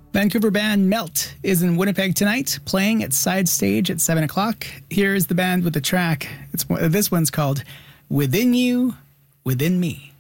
Vancouver band Melt is in Winnipeg tonight, playing at Side Stage at 7 o'clock. Here's the band with the track. This one's called Within You, Within Me.